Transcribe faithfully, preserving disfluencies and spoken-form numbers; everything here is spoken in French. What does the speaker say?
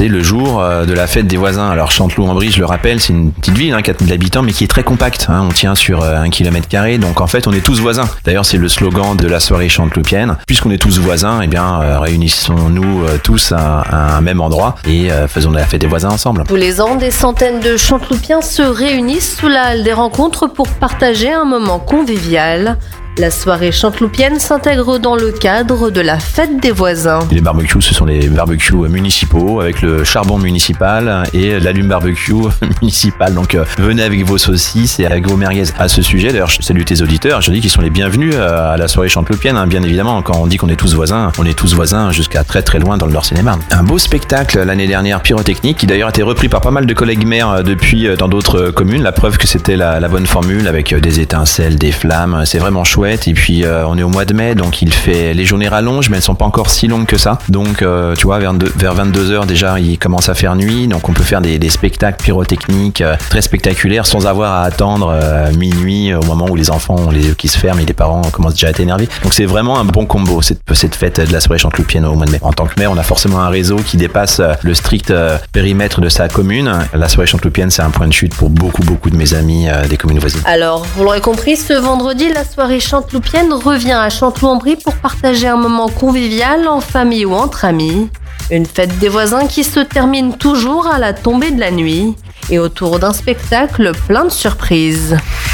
c'est le jour euh, de la fête des voisins. Alors Chanteloup-en-Brie, je le rappelle, c'est une petite ville, hein, quatre mille habitants, mais qui est très compacte. Hein. On tient sur euh, un kilomètre carré, donc en fait on est tous voisins. D'ailleurs c'est le slogan de la soirée chanteloupienne. Puisqu'on est tous voisins, eh bien euh, réunissons-nous euh, tous à, à un même endroit et euh, faisons la fête des voisins ensemble. Tous les ans, des centaines de Chanteloupiens se réunissent sous la halle des rencontres pour partager un moment convivial. La soirée chanteloupienne s'intègre dans le cadre de la fête des voisins. Les barbecues, ce sont les barbecues municipaux avec le charbon municipal et l'allume barbecue municipal. Donc euh, venez avec vos saucisses et avec vos merguez. À ce sujet, d'ailleurs, je salue tes auditeurs. Je dis qu'ils sont les bienvenus à la soirée chanteloupienne, hein, bien évidemment. Quand on dit qu'on est tous voisins, on est tous voisins jusqu'à très très loin dans le Nord-Seine-et-Marne. Un beau spectacle l'année dernière, pyrotechnique, qui d'ailleurs a été repris par pas mal de collègues maires depuis dans d'autres communes. La preuve que c'était la, la bonne formule avec des étincelles, des flammes. C'est vraiment chouette. Et puis euh, on est au mois de mai, donc il fait les journées rallongent, mais elles sont pas encore si longues que ça. Donc euh, tu vois, vers, vers vingt-deux heures déjà, il commence à faire nuit, donc on peut faire des, des spectacles pyrotechniques euh, très spectaculaires sans avoir à attendre euh, minuit au moment où les enfants ont les yeux qui se ferment et les parents commencent déjà à être énervés. Donc c'est vraiment un bon combo cette, cette fête de la soirée chanteloupienne au mois de mai. En tant que maire, on a forcément un réseau qui dépasse euh, le strict euh, périmètre de sa commune. La soirée chanteloupienne, c'est un point de chute pour beaucoup beaucoup de mes amis euh, des communes voisines. Alors, vous l'aurez compris, ce vendredi, la soirée chanteloupienne revient à Chanteloup-en-Brie pour partager un moment convivial en famille ou entre amis. Une fête des voisins qui se termine toujours à la tombée de la nuit et autour d'un spectacle plein de surprises.